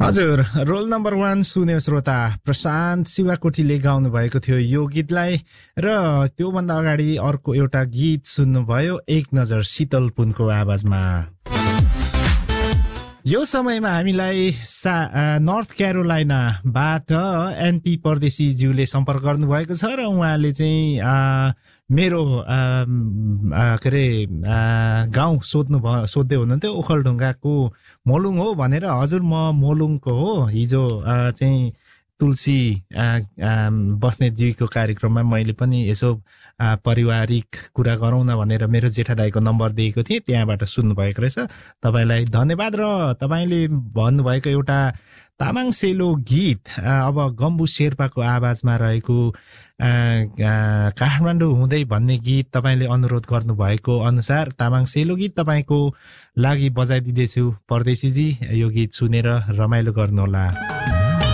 हजुर roll number 1 सुन्यो श्रोता प्रशान्त शिवाकोटीले गाउनु भएको थियो यो गीतलाई र त्योभन्दा अगाडि अर्को एउटा गीत सुन्नुभयो एक नजर शीतल पुनको आवाजमा। यो समयमा हामीलाई नर्थ क्यारोलाइनाबाट एनपी परदेशीज्यूले सम्पर्क गर्नुभएको छ र उहाँले चाहिँ मेरो के अरे गाउँ सोध्दै हुनुहुन्थ्यो ओखलढुङ्गाको मोलुङ हो भनेर। हजुर म मोलुङको हो। हिजो चाहिँ तुलसी बस्नेतजीको कार्यक्रममा मैले पनि यसो पारिवारिक कुरा गरौँ न भनेर मेरो जेठा दाइको नम्बर दिएको थिएँ, त्यहाँबाट सुन्नुभएको रहेछ। तपाईँलाई धन्यवाद। र तपाईँले भन्नुभएको एउटा तामाङ सेलो गीत अब गम्बु शेर्पाको आवाजमा रहेको काठमाडौँ हुँदै भन्ने गीत तपाईँले अनुरोध गर्नुभएको अनुसार तामाङ सेलो गीत तपाईँको लागि बजाइदिँदैछु परदेशीजी। यो गीत सुनेर रमाइलो गर्नुहोला।